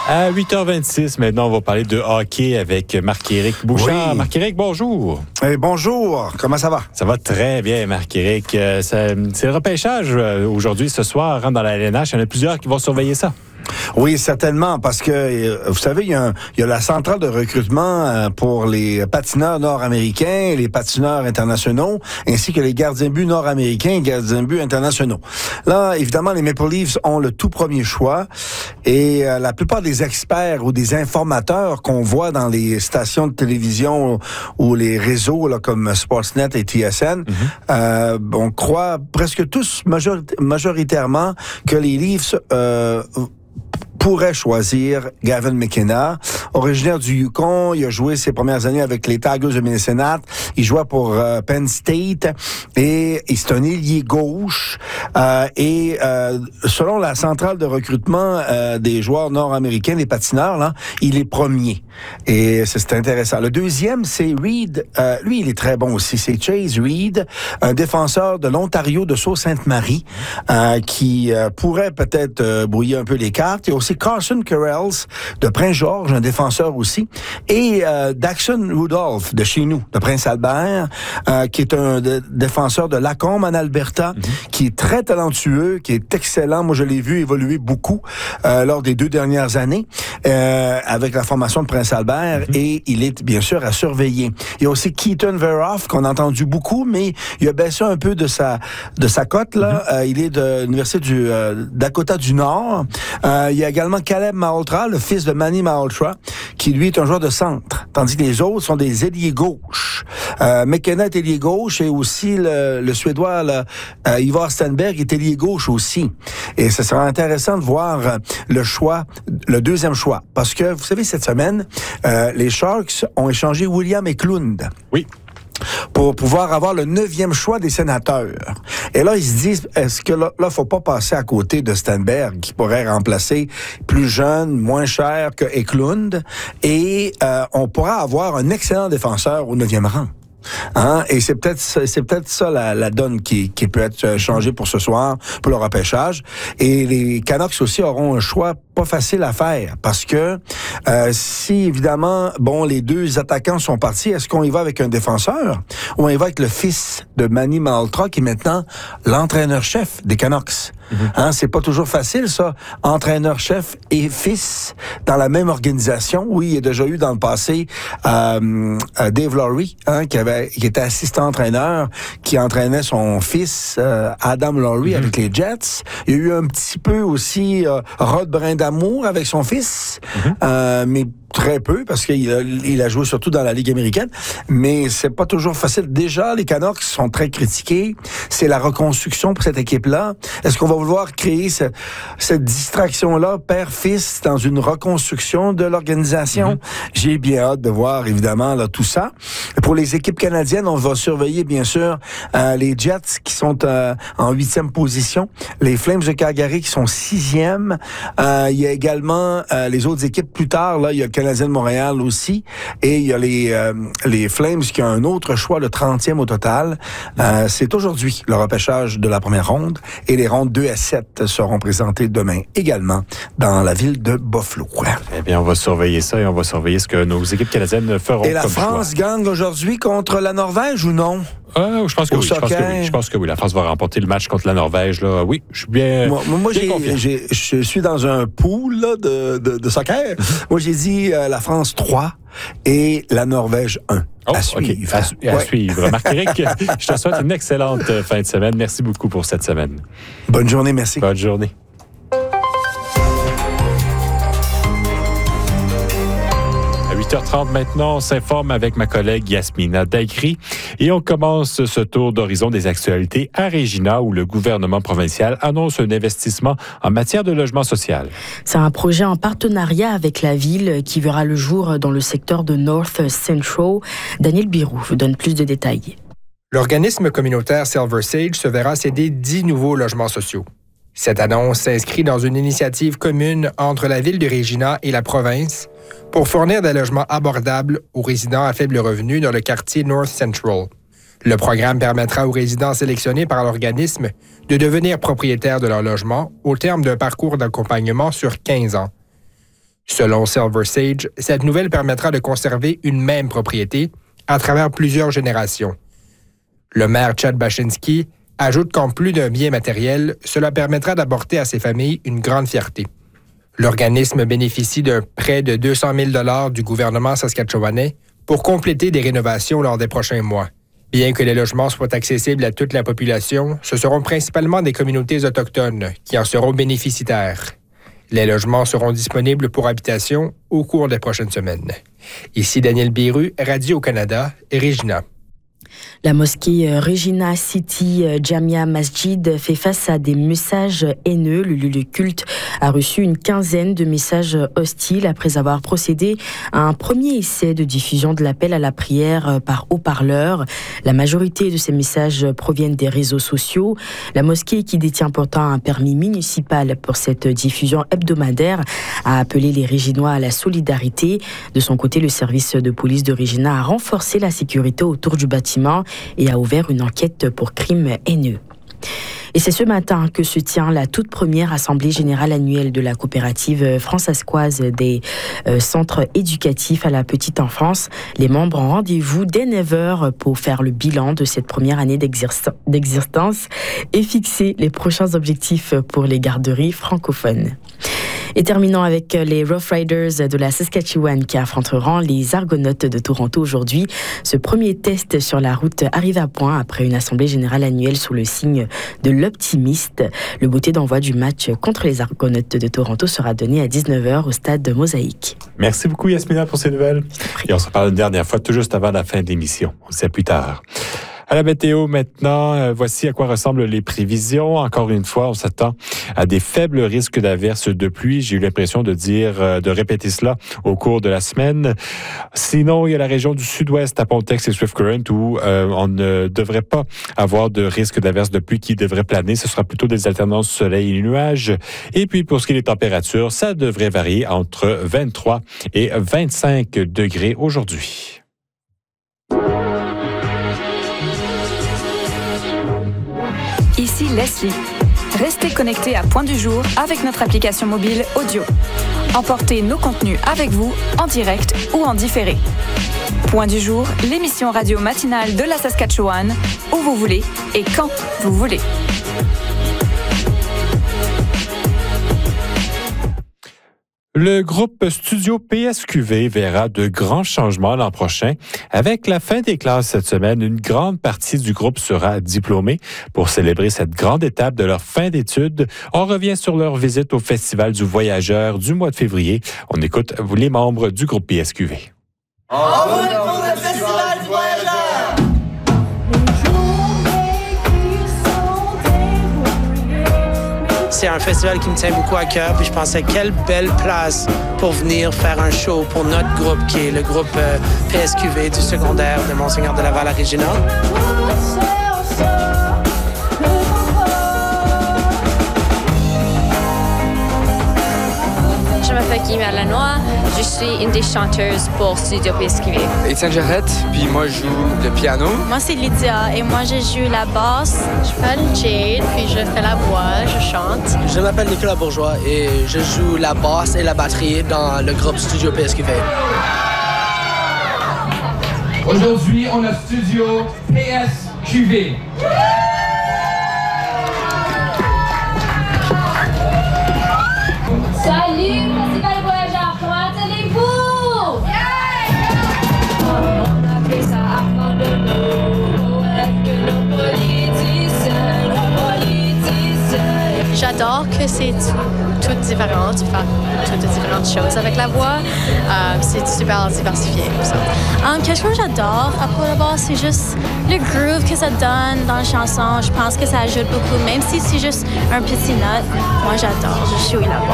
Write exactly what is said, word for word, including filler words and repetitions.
À huit heures vingt-six, maintenant, on va parler de hockey avec Marc-Éric Bouchard. Oui. Marc-Éric, bonjour. Hey, bonjour, comment ça va? Ça va très bien, Marc-Éric. Euh, ça- c'est le repêchage euh, aujourd'hui, ce soir, hein, dans la L N H. Il y en a plusieurs qui vont surveiller ça. Oui, certainement, parce que, euh, vous savez, il y, a un- il y a la centrale de recrutement euh, pour les patineurs nord-américains, les patineurs internationaux, ainsi que les gardiens de but nord-américains et gardiens de but internationaux. Là, évidemment, les Maple Leafs ont le tout premier choix et euh, la plupart des experts ou des informateurs qu'on voit dans les stations de télévision ou les réseaux là, comme Sportsnet et T S N, mm-hmm. euh, on croit presque tous majorit- majoritairement que les Leafs euh, pourrait choisir Gavin McKenna, originaire du Yukon. Il a joué ses premières années avec les Tigers de Minnesota. Il jouait pour euh, Penn State et, et c'est un ailier gauche. Euh, et euh, selon la centrale de recrutement euh, des joueurs nord-américains, des patineurs, là, il est premier. Et c'est, c'est intéressant. Le deuxième, c'est Reed. Euh, lui, il est très bon aussi. C'est Chase Reed, un défenseur de l'Ontario de Sault-Sainte-Marie, euh, qui euh, pourrait peut-être euh, brouiller un peu les cartes. Il y a aussi Carson Karels de Prince-Georges, un défenseur aussi, et euh, Daxon Rudolph de chez nous, de Prince-Albert, euh, qui est un de, défenseur de Lacombe en Alberta, mm-hmm. qui est très talentueux, qui est excellent. Moi, je l'ai vu évoluer beaucoup euh, lors des deux dernières années euh, avec la formation de Prince-Albert, mm-hmm. et il est bien sûr à surveiller. Il y a aussi Keaton Veroff, qu'on a entendu beaucoup, mais il a baissé un peu de sa de sa cote, là. Mm-hmm. Euh, il est de l'Université du euh, Dakota du Nord. Euh, il y a également Caleb Malhotra, le fils de Manny Malhotra, qui lui est un joueur de centre, tandis que les autres sont des ailiers gauche. Euh, McKenna est ailier gauche et aussi le, le Suédois là, euh, Ivar Stenberg est ailier gauche aussi. Et ce sera intéressant de voir euh, le choix, le deuxième choix, parce que vous savez cette semaine, euh, les Sharks ont échangé William Eklund. Oui. Pour pouvoir avoir le neuvième choix des sénateurs. Et là, ils se disent, est-ce que là, là, faut pas passer à côté de Stenberg, qui pourrait remplacer plus jeune, moins cher que Eklund, et euh, on pourra avoir un excellent défenseur au neuvième rang. Hein? Et c'est peut-être c'est peut-être ça la, la donne qui, qui peut être changée pour ce soir, pour le repêchage. Et les Canucks aussi auront un choix pas facile à faire, parce que euh, si évidemment, bon, les deux attaquants sont partis, est-ce qu'on y va avec un défenseur ou on y va avec le fils de Manny Malhotra, qui est maintenant l'entraîneur-chef des Canucks? Mm-hmm. Hein, c'est pas toujours facile, ça, entraîneur-chef et fils dans la même organisation. Oui, il y a déjà eu dans le passé euh, Dave Lowry, hein, qui avait qui était assistant-entraîneur, qui entraînait son fils euh, Adam Lowry mm-hmm. avec les Jets. Il y a eu un petit peu aussi euh, Rod Brindamour avec son fils, mm-hmm. euh, mais très peu, parce qu'il a, il a joué surtout dans la Ligue américaine, mais c'est pas toujours facile. Déjà, les Canucks sont très critiqués. C'est la reconstruction pour cette équipe-là. Est-ce qu'on va vouloir créer ce, cette distraction-là, père-fils, dans une reconstruction de l'organisation? Mm-hmm. J'ai bien hâte de voir, évidemment, là, tout ça. Pour les équipes canadiennes, on va surveiller, bien sûr, euh, les Jets qui sont euh, en huitième position, les Flames de Calgary qui sont sixième. Euh, il y a également euh, les autres équipes plus tard, là, il y a le Canadien de Montréal aussi, et il y a les, euh, les Flames qui ont un autre choix, le trentième au total. Euh, c'est aujourd'hui le repêchage de la première ronde, et les rondes deux à sept seront présentées demain également dans la ville de Buffalo. Eh bien, on va surveiller ça et on va surveiller ce que nos équipes canadiennes feront. Et la comme France choix. gagne aujourd'hui contre la Norvège ou non? Euh, je pense que Au oui. Je pense que oui. Je pense que oui. La France va remporter le match contre la Norvège. Là. Oui, je suis bien. Moi, moi bien j'ai, confiant. j'ai, je suis dans un pool là, de, de, de soccer. Moi, j'ai dit euh, la France trois et la Norvège un. Oh, à suivre. Okay. À, su- à ouais. suivre. Marc-Éric, je te souhaite une excellente fin de semaine. Merci beaucoup pour cette semaine. Bonne journée, merci. Bonne journée. huit heures trente maintenant, on s'informe avec ma collègue Yasmina Daikri et on commence ce tour d'horizon des actualités à Regina où le gouvernement provincial annonce un investissement en matière de logement social. C'est un projet en partenariat avec la ville qui verra le jour dans le secteur de North Central. Daniel Birou vous donne plus de détails. L'organisme communautaire Silver Sage se verra céder dix nouveaux logements sociaux. Cette annonce s'inscrit dans une initiative commune entre la ville de Regina et la province pour fournir des logements abordables aux résidents à faible revenu dans le quartier North Central. Le programme permettra aux résidents sélectionnés par l'organisme de devenir propriétaires de leur logement au terme d'un parcours d'accompagnement sur quinze ans. Selon Silver Sage, cette nouvelle permettra de conserver une même propriété à travers plusieurs générations. Le maire Chad Baczynski ajoute qu'en plus d'un bien matériel, cela permettra d'apporter à ces familles une grande fierté. L'organisme bénéficie d'un prêt de deux cent mille dollars du gouvernement saskatchewanais pour compléter des rénovations lors des prochains mois. Bien que les logements soient accessibles à toute la population, ce seront principalement des communautés autochtones qui en seront bénéficiaires. Les logements seront disponibles pour habitation au cours des prochaines semaines. Ici Daniel Biru, Radio-Canada et Regina. La mosquée Regina City Jamia Masjid fait face à des messages haineux. Le lieu de culte a reçu une quinzaine de messages hostiles après avoir procédé à un premier essai de diffusion de l'appel à la prière par haut-parleur. La majorité de ces messages proviennent des réseaux sociaux. La mosquée, qui détient pourtant un permis municipal pour cette diffusion hebdomadaire, a appelé les Réginois à la solidarité. De son côté, le service de police de Regina a renforcé la sécurité autour du bâtiment et a ouvert une enquête pour crimes haineux. Et c'est ce matin que se tient la toute première Assemblée générale annuelle de la coopérative françaiscoise des euh, centres éducatifs à la petite enfance. Les membres ont rendez-vous dès neuf heures pour faire le bilan de cette première année d'existence et fixer les prochains objectifs pour les garderies francophones. Et terminons avec les Rough Riders de la Saskatchewan qui affronteront les Argonautes de Toronto aujourd'hui. Ce premier test sur la route arrive à point après une assemblée générale annuelle sous le signe de l'optimiste. Le bouquet d'envoi du match contre les Argonautes de Toronto sera donné à dix-neuf heures au stade de Mosaïque. Merci beaucoup Yasmina pour ces nouvelles. Et on se reparle une dernière fois tout juste avant la fin de l'émission. On se dit à plus tard. À la météo maintenant, euh, voici à quoi ressemblent les prévisions. Encore une fois, on s'attend à des faibles risques d'averses de pluie. J'ai eu l'impression de dire, euh, de répéter cela au cours de la semaine. Sinon, il y a la région du sud-ouest à Pontex et Swift Current où euh, on ne devrait pas avoir de risque d'averses de pluie qui devrait planer. Ce sera plutôt des alternances soleil et nuages. Et puis, pour ce qui est des températures, ça devrait varier entre vingt-trois et vingt-cinq degrés aujourd'hui. Ici Leslie. Restez connectés à Point du Jour avec notre application mobile audio. Emportez nos contenus avec vous en direct ou en différé. Point du Jour, l'émission radio matinale de la Saskatchewan, où vous voulez et quand vous voulez. Le groupe Studio P S Q V verra de grands changements l'an prochain. Avec la fin des classes cette semaine, une grande partie du groupe sera diplômée. Pour célébrer cette grande étape de leur fin d'études, on revient sur leur visite au Festival du Voyageur du mois de février. On écoute les membres du groupe P S Q V. En route pour le Festival du Voyageur! C'est un festival qui me tient beaucoup à cœur, puis je pensais quelle belle place pour venir faire un show pour notre groupe, qui est le groupe euh, P S Q V du secondaire de Monseigneur de Laval à Regina. Je m'appelle Guillemette Lanois, je suis une des chanteuses pour Studio P S Q V. Étienne Jarrette, puis moi je joue le piano. Moi c'est Lydia et moi je joue la basse. Je m'appelle Jade, puis je fais la voix, je chante. Je m'appelle Nicolas Bourgeois et je joue la basse et la batterie dans le groupe Studio P S Q V. Aujourd'hui, on a Studio P S Q V. Salut, Festival Voyageur, comment allez-vous? On a fait ça avant de nous. Est-ce que nos politiciens, nos politiciens? J'adore que c'est tout, tout différent, tu fais toutes différentes choses avec la voix. Euh, c'est super diversifié. Um, quelque chose que j'adore à propos de la basse, c'est juste le groove que ça donne dans la chanson. Je pense que ça ajoute beaucoup, même si c'est juste un petit note. Moi, j'adore, je suis la basse.